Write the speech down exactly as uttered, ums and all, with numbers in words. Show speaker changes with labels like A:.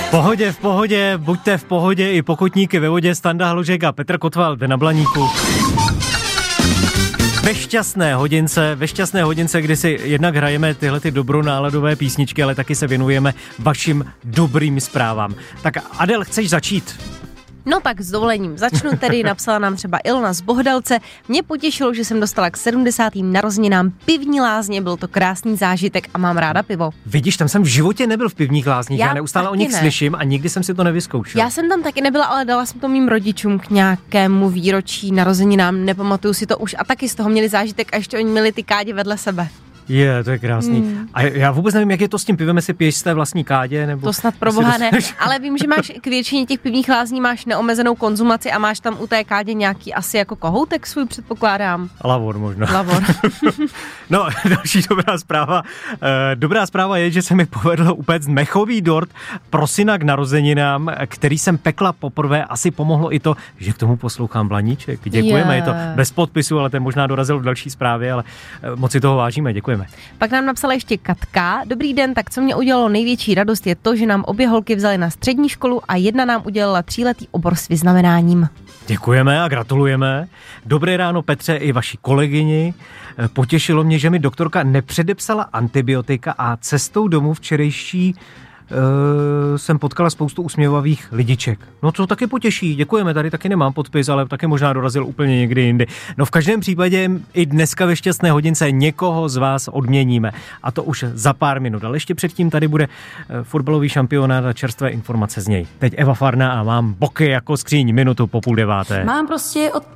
A: V pohodě, v pohodě, buďte v pohodě i pokutníky ve vodě, Standa Hložek a Petr Kotwald na Blaníku. Ve šťastné hodince, ve šťastné hodince, kdy si jednak hrajeme tyhle ty dobronáladové písničky, ale taky se věnujeme vašim dobrým zprávám. Tak Adel, chceš začít?
B: No tak s dovolením začnu tedy, napsala nám třeba Ilona z Bohdalce. Mě potěšilo, že jsem dostala k sedmdesátým narozeninám pivní lázně, byl to krásný zážitek a mám ráda pivo.
A: Vidíš, tam jsem v životě nebyl v pivních lázních, já, já neustále o nich
B: ne.
A: slyším a nikdy jsem si to nevyzkoušel.
B: Já jsem tam taky nebyla, ale dala jsem to mým rodičům k nějakému výročí narozeninám, nepamatuju si to už a taky z toho měli zážitek a ještě oni měli ty kádě vedle sebe.
A: Je, to je krásný. Hmm. A já vůbec nevím, jak je to s tím pivem, jestli piješ z té vlastní kádě, nebo...
B: To snad pro boha ne, ale vím, že máš k většině těch pivních lázní máš neomezenou konzumaci a máš tam u té kádě nějaký asi jako kohoutek svůj, předpokládám.
A: Lavor možná.
B: Lavor.
A: No, další dobrá zpráva. Dobrá zpráva je, že se mi povedlo upéct mechový dort pro syna k narozeninám, který jsem pekla poprvé. Asi pomohlo i to, že k tomu poslouchám Blaníček. Děkujeme, yeah. Je to bez podpisu, ale ten možná dorazil v další zprávě, ale moc si toho vážíme, děkujeme.
B: Pak nám napsala ještě Katka. Dobrý den, tak co mě udělalo největší radost je to, že nám obě holky vzali na střední školu a jedna nám udělala tříletý obor s vyznamenáním.
A: Děkujeme a gratulujeme. Dobré ráno Petře i vaší kolegyni. Potěšilo mě, že mi doktorka nepředepsala antibiotika a cestou domů včerejší Uh, jsem potkala spoustu usměvavých lidiček. No to taky potěší, děkujeme, tady taky nemám podpis, ale taky možná dorazil úplně někdy jindy. No v každém případě i dneska ve šťastné hodince někoho z vás odměníme a to už za pár minut, ale ještě předtím tady bude uh, fotbalový šampionát a čerstvé informace z něj. Teď Eva Farná a mám boky jako skříň minutu po půl deváté.
C: Mám prostě od